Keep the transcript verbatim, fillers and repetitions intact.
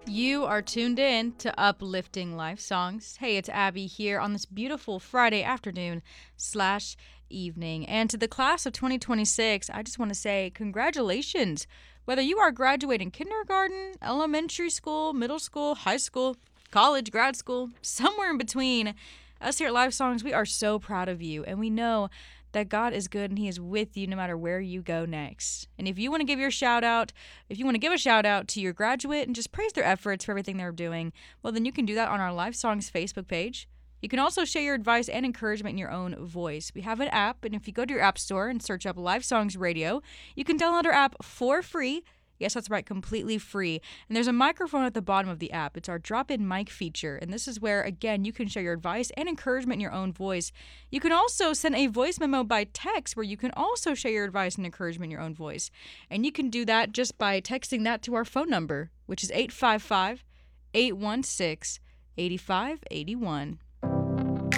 You are tuned in to Uplifting Life Songs. Hey, it's Abby here on this beautiful Friday afternoon slash evening. And to the class of twenty twenty-six, I just want to say congratulations. Whether you are graduating kindergarten, elementary school, middle school, high school, college, grad school, somewhere in between, us here at Life Songs, we are so proud of you. And we know that God is good and He is with you no matter where you go next. And if you want to give your shout out, if you want to give a shout out to your graduate and just praise their efforts for everything they're doing, well, then you can do that on our Life Songs Facebook page. You can also share your advice and encouragement in your own voice. We have an app, and if you go to your app store and search up Life Songs Radio, you can download our app for free. Yes, that's right, completely free. And there's a microphone at the bottom of the app. It's our drop-in mic feature. And this is where, again, you can share your advice and encouragement in your own voice. You can also send a voice memo by text where you can also share your advice and encouragement in your own voice. And you can do that just by texting that to our phone number, which is eight five five, eight one six, eight five eight one.